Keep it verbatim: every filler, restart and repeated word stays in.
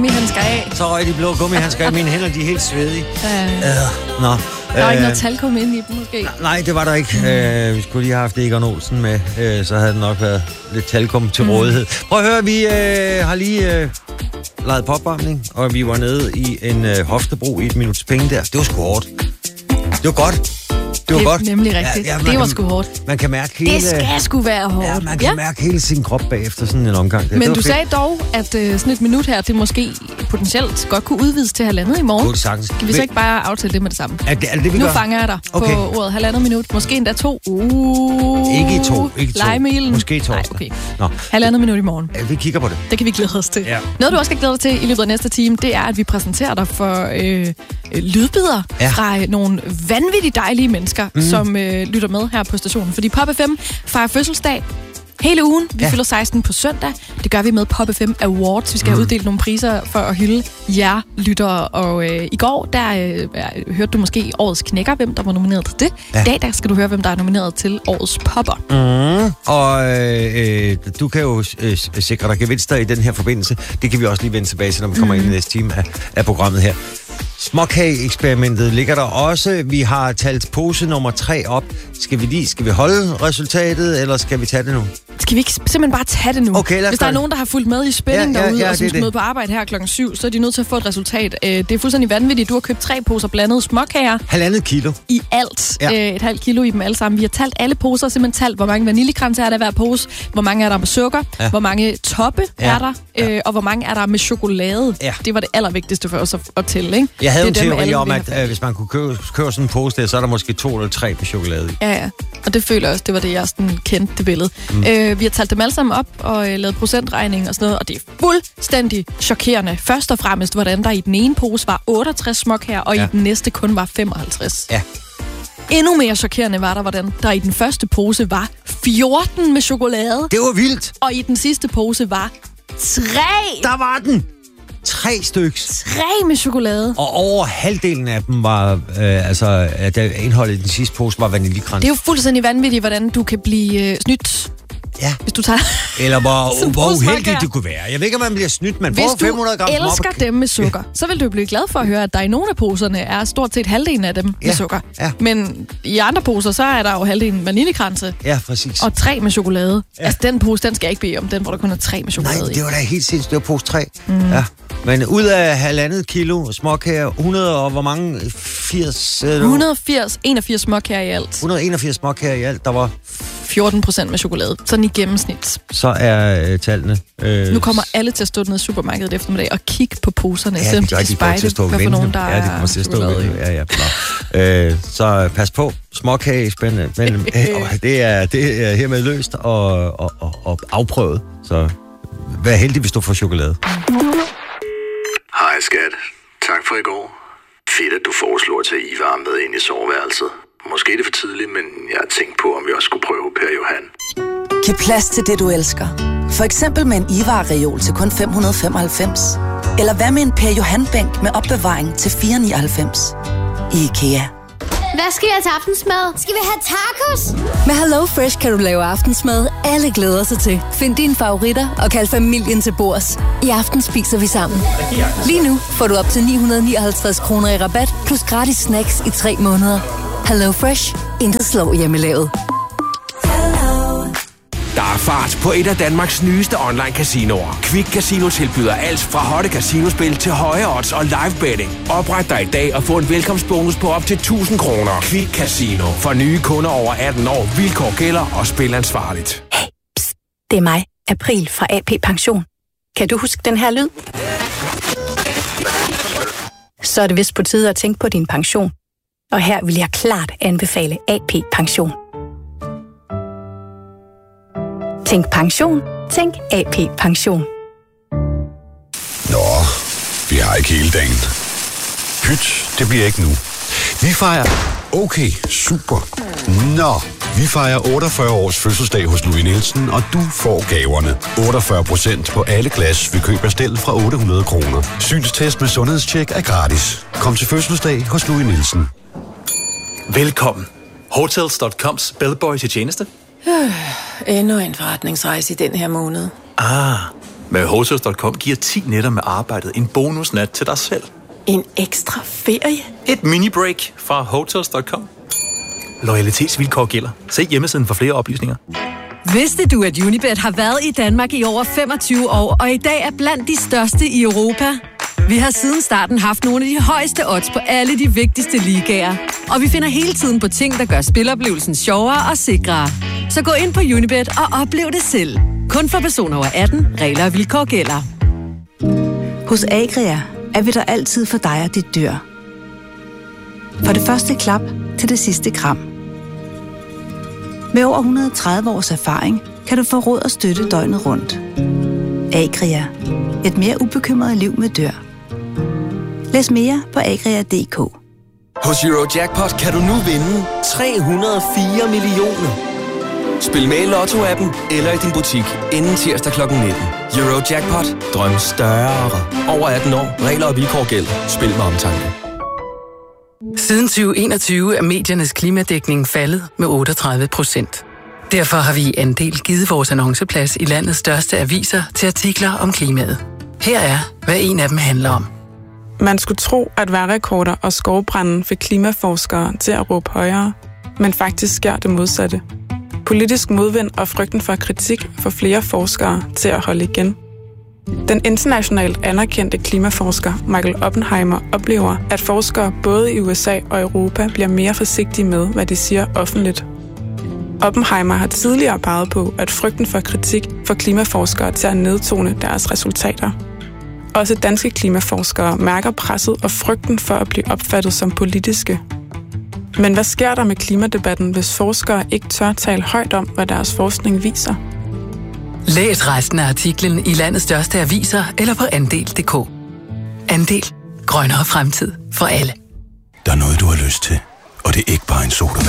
gummihandsker af. Så røg de blå gummihandsker af. Mine hænder, de er helt svedige. Ja. Øh, nå. Der var øh, ikke noget talkum inde i dem, måske? Nej, det var der ikke. Mm. Øh, vi skulle lige have haft Egon Olsen med, øh, så havde det nok været lidt talkum til mm. rådighed. Prøv at høre, vi øh, har lige øh, lavet popvarmning, og vi var nede i en øh, hoftebro i et minuts penge der. Det var sgu hårdt. Det var godt. Det var det er godt. Nemlig rigtigt. Ja, ja, det var kan, sgu hårdt. Man kan mærke hele... Det skal sgu være hårdt. Ja, man kan ja. mærke hele sin krop bagefter sådan en omgang. Det, Men det du fedt. sagde dog, at øh, sådan et minut her, det måske potentielt godt kunne udvides til halvandet i morgen. God sagtens. Kan vi så ikke bare aftale det med det samme? Er det, er det, vi nu gør? fanger jeg dig okay. på ordet halvandet minut. Måske endda to. Uh, ikke i to. Ikke to. Legemilen. Måske torsdag. Nej, okay. Nå. Halvandet minut i morgen. Ja, vi kigger på det. Det kan vi glæde os til. Ja. Noget, du også skal glæde dig til i løbet af næste time, det er, at vi præsenterer dig for øh, lydbider ja. fra øh, nogle vanvittigt dejlige mennesker, mm. som øh, lytter med her på stationen. Fordi Pop F M fejrer fødselsdag hele ugen. Vi ja. fylder seksten på søndag. Det gør vi med Pop F M Awards. Vi skal mm. have uddelt nogle priser for at hylde jer lyttere. Og øh, i går, der øh, hørte du måske årets knækker, hvem der var nomineret til det. Ja. I dag, der skal du høre, hvem der er nomineret til årets popper. Mm. Og øh, du kan jo øh, sikre dig gevinster i den her forbindelse. Det kan vi også lige vende tilbage til, når vi kommer mm. ind i næste time af, af programmet her. Småkage-eksperimentet ligger der også. Vi har talt pose nummer tre op. Skal vi lige, skal vi holde resultatet, eller skal vi tage det nu? Skal vi ikke simpelthen bare tage det nu? Okay, hvis der er nogen, der har fulgt med i spænding ja, ja, derude, ja, og som skal møde på arbejde her klokken syv, så er de nødt til at få et resultat. Det er fuldstændig vanvittigt. Du har købt tre poser blandede småkager. Halvandet kilo. I alt. Ja. Et halvt kilo i dem alle sammen. Vi har talt alle poser, simpelthen talt, hvor mange vaniljekranser er der hver pose, hvor mange er der med sukker, ja. hvor mange toppe ja. er der, ja. øh, og hvor mange er der med chokolade. Ja. Det var det allervigtigste for os at, at tælle, ikke? Jeg havde det en teori om, at øh, hvis man kunne købe, købe sådan en pose der, så er der måske to eller tre med chokolade i. Ja, ja. Og det føler jeg også, det var det, jeg sådan kendte det billede. Mm. Øh, vi har talt dem alle sammen op og øh, lavet procentregning og sådan noget, og det er fuldstændig chokerende. Først og fremmest, hvordan der i den ene pose var otteogtres småkager, og ja. i den næste kun var femoghalvtreds. Ja. Endnu mere chokerende var der, hvordan der i den første pose var fjorten med chokolade. Det var vildt. Og i den sidste pose var tre. Der var den. Tre styks. Tre med chokolade. Og over halvdelen af dem var, øh, altså, at indholdet i den sidste pose var vaniljekrans. Det er jo fuldstændig vanvittigt, hvordan du kan blive øh, snydt. Ja. Hvis du tager... Eller hvor, hvor uheldigt det kunne være. Jeg ved ikke, om man bliver snydt, men får fem hundrede gram Hvis du elsker dem med sukker, ja. så vil du blive glad for at høre, at der i nogle af poserne er stort set halvdelen af dem ja. med sukker. Ja. Men i andre poser, så er der jo halvdelen vaniljekranse. Ja, præcis. Og tre med chokolade. Ja. Altså, den pose, den skal jeg ikke bede om. Den, hvor der kun er tre med chokolade. Nej, det var da helt sindssygt. Det var pose tre. Mm. Ja. Men ud af halvandet kilo småkager, hundrede og hvor mange? firs? et hundrede og firs, enogfirs småkager i alt. et hundrede og enogfirs småkager i alt. Der var fjorten procent med chokolade. Sådan i gennemsnit. Så er øh, tallene... Øh, nu kommer alle til at stå nede i supermarkedet eftermiddag og kigge på poserne, ja, selvom de gør, kan de spejle, hvad for nogen, der ja, de kommer til at stå chokolade. Ja, ja, øh, så pas på. Småkage spændende. Men øh, det, er, det er hermed løst og, og, og, og afprøvet. Så vær heldig, hvis du får chokolade. Hej skat. Tak for i går. Fedt, at du foreslår at tage Ivar med ind i soveværelset. Måske er det for tidligt, men jeg har tænkt på, om vi også skulle prøve Per Johan. Giv plads til det, du elsker. For eksempel med en Ivar-reol til kun fem hundrede femoghalvfems. Eller hvad med en Per Johan-bænk med opbevaring til fire hundrede nioghalvfems. I IKEA. Hvad skal jeg til aftensmad? Skal vi have tacos? Med Hello Fresh kan du lave aftensmad, alle glæder sig til. Find dine favoritter og kald familien til bords. I aften spiser vi sammen. Lige nu får du op til ni hundrede nioghalvtreds kroner i rabat, plus gratis snacks i tre måneder. Hello Fresh. Intet slår hjemmelavet. Der er fart på et af Danmarks nyeste online-casinoer. Quick Casino tilbyder alt fra hotte casinospil til høje odds og live betting. Opret dig i dag og få en velkomstbonus på op til tusind kroner. Quick Casino. For nye kunder over atten år. Vilkår gælder og spil ansvarligt. Hey, pst, det er mig, April fra A P Pension. Kan du huske den her lyd? Så er det vist på tide at tænke på din pension. Og her vil jeg klart anbefale A P Pension. Tænk pension. Tænk A P Pension. Nå, vi har ikke hele dagen. Pyt, det bliver ikke nu. Vi fejrer... Okay, super. Nå, vi fejrer otteogfyrre års fødselsdag hos Louis Nielsen, og du får gaverne. otteogfyrre procent på alle glas ved køb af stel fra otte hundrede kroner. Synstest med sundhedstjek er gratis. Kom til fødselsdag hos Louis Nielsen. Velkommen. Hotels punktum coms bellboy til tjeneste. Øh, endnu en forretningsrejse i den her måned. Ah, Med Hotels punktum com giver ti nætter med arbejdet en bonusnat til dig selv. En ekstra ferie? Et mini-break fra Hotels punktum com. Loyalitetsvilkår gælder. Se hjemmesiden for flere oplysninger. Vidste du, at Unibet har været i Danmark i over femogtyve år, og i dag er blandt de største i Europa? Vi har siden starten haft nogle af de højeste odds på alle de vigtigste ligaer. Og vi finder hele tiden på ting, der gør spiloplevelsen sjovere og sikrere. Så gå ind på Unibet og oplev det selv. Kun for personer over atten. Regler og vilkår gælder. Hos Agria er vi der altid for dig og dit dyr. Fra det første klap til det sidste kram. Med over et hundrede og tredive års erfaring kan du få råd og støtte døgnet rundt. Agria. Et mere ubekymret liv med dyr. Læs mere på agria punktum d k. Hos Eurojackpot kan du nu vinde tre hundrede og fire millioner. Spil med i Lotto-appen eller i din butik inden tirsdag klokken nitten. Eurojackpot. Drøm større. Over atten år. Regler og vilkår gælder. Spil med omtanke. Siden tyve enogtyve er mediernes klimadækning faldet med otteogtredive procent. Derfor har vi i Andel givet vores annonceplads i landets største aviser til artikler om klimaet. Her er, hvad en af dem handler om. Man skulle tro, at vejrrekorder og skovbranden fik klimaforskere til at råbe højere, men faktisk sker det modsatte. Politisk modvind og frygten for kritik får flere forskere til at holde igen. Den internationalt anerkendte klimaforsker Michael Oppenheimer oplever, at forskere både i U S A og Europa bliver mere forsigtige med, hvad de siger offentligt. Oppenheimer har tidligere peget på, at frygten for kritik får klimaforskere til at nedtone deres resultater. Også danske klimaforskere mærker presset og frygten for at blive opfattet som politiske. Men hvad sker der med klimadebatten, hvis forskere ikke tør tale højt om, hvad deres forskning viser? Læs resten af artiklen i landets største aviser eller på andel punktum d k. Andel. Grønnere fremtid for alle. Der er noget, du har lyst til, og det er ikke bare en sodavand.